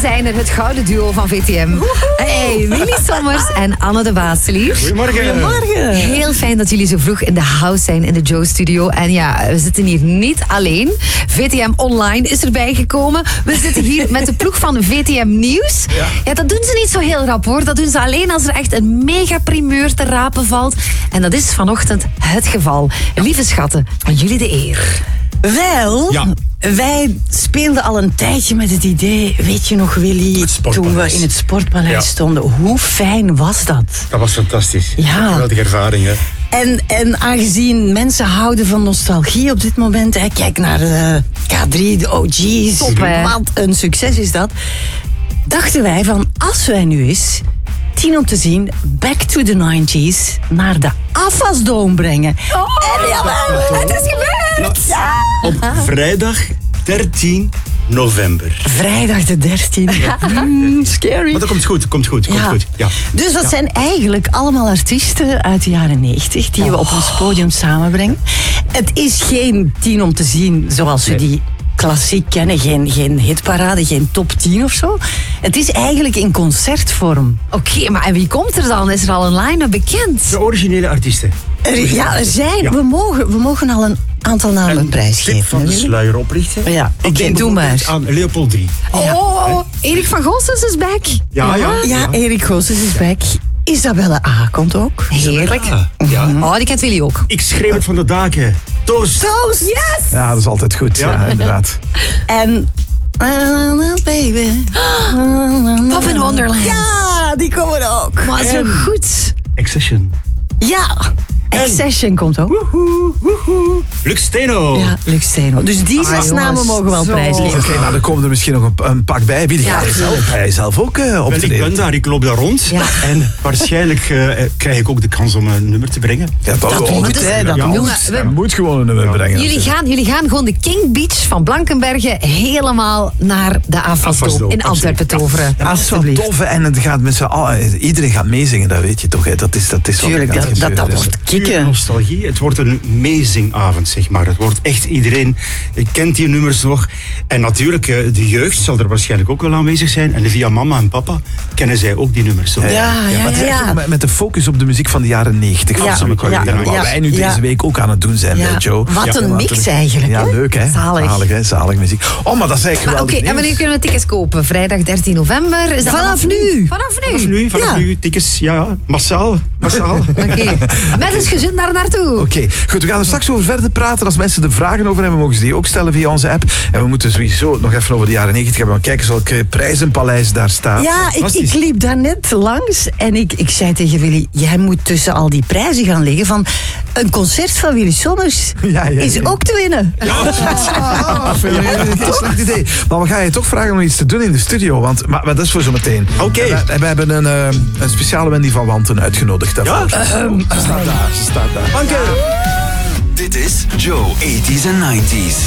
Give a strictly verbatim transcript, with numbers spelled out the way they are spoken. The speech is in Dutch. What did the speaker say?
zijn er, het gouden duo van V T M. Hey, Willy Sommers en Anne de Waaselier. Goedemorgen. Goedemorgen. Heel fijn dat jullie zo vroeg in de house zijn in de Joe-studio. En ja, we zitten hier niet alleen. V T M Online is erbij gekomen. We zitten hier met de ploeg van V T M Nieuws. Ja. ja, dat doen ze niet zo heel rap hoor. Dat doen ze alleen als er echt een mega primeur te rapen valt. En dat is vanochtend het geval. Lieve schatten, aan jullie de eer. Wel, Ja. wij speelden al een tijdje met het idee, weet je nog Willy, toen we in het Sportpaleis Ja. stonden. Hoe fijn was dat? Dat was fantastisch. Ja. Geweldige ervaring, hè. En, en aangezien mensen houden van nostalgie op dit moment, hè, kijk naar de K drie, de O G's, Top, hè? wat een succes is dat. Dachten wij van, als wij nu eens tien om te zien, back to the nineties, naar de Afasdome brengen. Oh, En jawel, het is gebeurd! ja. Op vrijdag dertien november. Vrijdag de dertiende. Mm, scary. Maar dat komt goed, komt goed, komt Ja. goed. Ja. Dus dat zijn eigenlijk allemaal artiesten uit de jaren negentig die we op ons podium samenbrengen. Het is geen tien om te zien zoals we Nee. die klassiek kennen. Geen, geen hitparade, geen top tien of zo. Het is eigenlijk in concertvorm. Oké, maar en wie komt er dan? Is er al een line-up bekend? De originele artiesten. Er, ja, er zijn. Ja. We, mogen, we mogen al een aantal namen En prijsgeven. tip van de hè, Willy? sluier oplichten. Ja, Ik oké, denk doe maar. bijvoorbeeld aan Leopold drie. Oh, Erik van Goossens is back. Ja, ja. Ja, Erik Goossens is back. Isabelle A. komt ook. Heerlijk. Ja. Ja. Oh, die kent Willy ook. Ik schreeuw het van de daken. Toast. Toast! Yes! Ja, dat is altijd goed. Ja, Ja. inderdaad. En... Uh, baby. Pop in Wonderland. Ja, die komen ook. Maar zo En- goed. Accession. Ja, Accession komt ook. Woehoe, woehoe. Lux Steno. Ja, Lux Steno. Dus die Ah, zes jongens, namen mogen wel zo. prijsgeven. Oké, nou, dan komen er misschien nog een, een pak bij. Wie Ja, ga je zelf, ga je zelf ook uh, Wel, ik ben optreden? daar, ik loop daar rond. Ja. En waarschijnlijk eh, krijg ik ook de kans om een nummer te brengen. Ja, dat, Dat moet, hè, dat Ja, moet. Jongen, Je we- moet gewoon een nummer brengen. Jullie gaan, jullie gaan gewoon de King Beach van Blankenberge helemaal naar de Afasdome Afasdome, in Antwerpen absoluut. toveren. Ja, dat is wel Alsjeblieft. tof hè, en het gaat met z'n allen. Iedereen gaat meezingen, dat weet je toch? Hè? Dat is, dat is wat er Tuurlijk, gaat dat, dat, dat gebeuren. wordt Pure kicken. nostalgie. Het wordt een meezingavond, zeg maar. Het wordt echt iedereen kent die nummers nog. En natuurlijk, eh, de jeugd zal er waarschijnlijk ook wel aanwezig zijn. En via mama en papa kennen zij ook die nummers. Ja, ja, Maar ja. het is echt ja. ook met, met de focus op de muziek van de jaren negentig. Ja, Wat ja, wij nu ja. deze week ook aan het doen zijn, Ja. hè, Joe. Wat Ja, een maar mix natuurlijk- eigenlijk, Ja, hè? leuk hè. Zalig. Zalig, hè? Zalig muziek. Oh, maar dat is eigenlijk Maar oké, geweldig en wanneer nieuws. kunnen we tickets kopen? Vrijdag dertien november? Is dat Vanaf nu. Vanaf nu? Vanaf nu, vanaf Ja. nu, tickets, ja, massaal. massaal. Oké, met eens gezin daar naartoe. Oké, goed, we gaan er straks over verder praten. Als mensen er vragen over hebben, mogen ze die ook stellen via onze app. En we moeten sowieso nog even over de jaren negentig hebben. Want kijk eens welk prijzenpaleis daar staat. Ja, ik, Fantastisch. ik liep daar net langs en ik, ik zei tegen Willy, jij moet tussen al die prijzen gaan liggen van een concert van Willy Sommers Ja, ja, is ja. ook te winnen. Ah, vind je een slecht idee. Maar we gaan je toch vragen om iets te doen in de studio. Want, maar, maar dat is voor zometeen. Oké. En we, we hebben een, eh, een speciale Wendy van Wanten uitgenodigd daarvoor. Ja? Ze staat daar, ze staat daar. Dank je. Dit is Joe, eighties en nineties.